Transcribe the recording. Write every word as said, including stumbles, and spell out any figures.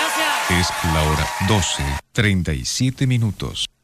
Es la hora doce, treinta y siete minutos.